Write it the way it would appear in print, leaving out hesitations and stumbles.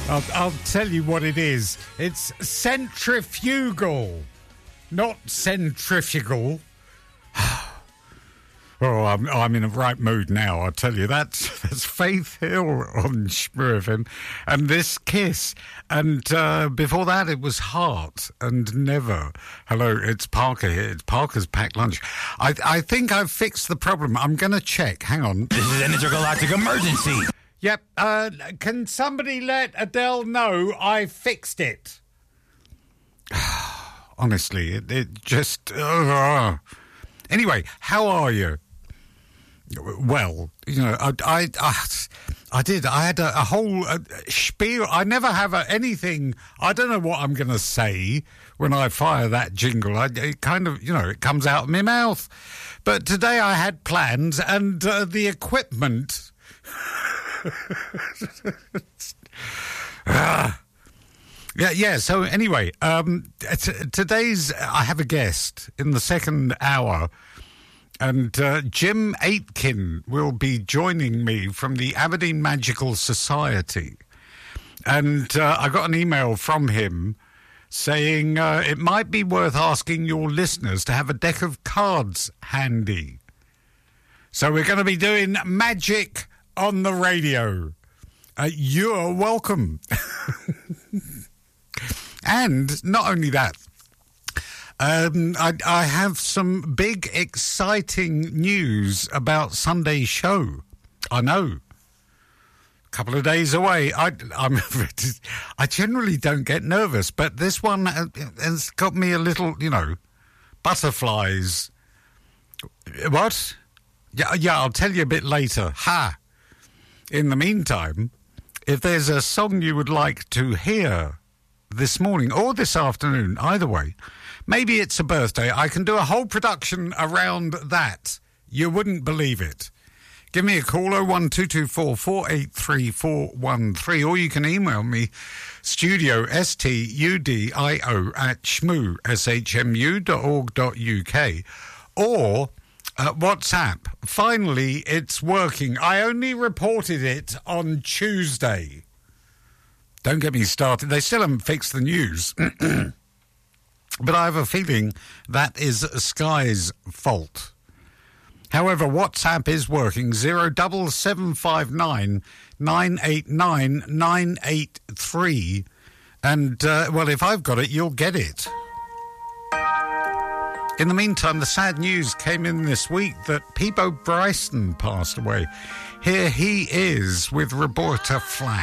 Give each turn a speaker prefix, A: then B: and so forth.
A: I'll tell you what it is. It's centrifugal, not centrifugal. Oh, I'm in a right mood now, I'll tell you. That's Faith Hill on Shmoo FM, and this Kiss. And before that, it was Heart and Never. Hello, it's Parker here. It's Parker's Packed Lunch. I think I've fixed the problem. I'm going to check. Hang on.
B: This is an intergalactic emergency.
A: Yep. Can somebody let Adele know I fixed it? Honestly, it just... Anyway, how are you? Well, you know, I did. I had a whole spiel. I never have anything. I don't know what I'm going to say when I fire that jingle. It kind of, you know, it comes out of my mouth. But today I had plans, and the equipment... Yeah. So anyway, today's I have a guest in the second hour, and Jim Aitken will be joining me from the Aberdeen Magical Society, and I got an email from him saying it might be worth asking your listeners to have a deck of cards handy. So we're going to be doing magic on the radio. You're welcome. And not only that, I have some big, exciting news about Sunday's show. I know. A couple of days away. I generally don't get nervous, but this one has got me a little, you know, butterflies. What? Yeah, I'll tell you a bit later. Ha! In the meantime, if there's a song you would like to hear this morning or this afternoon, either way, maybe it's a birthday, I can do a whole production around that. You wouldn't believe it. Give me a call, 01224 483 413, or you can email me, studio, studio, at shmoo, shmu.org.uk, or... WhatsApp. Finally, it's working. I only reported it on Tuesday. Don't get me started. They still haven't fixed the news. But I have a feeling that is Sky's fault. However, WhatsApp is working. 07759 989 983. And, well, if I've got it, you'll get it. In the meantime, the sad news came in this week that Peabo Bryson passed away. Here he is with Roberta Flack.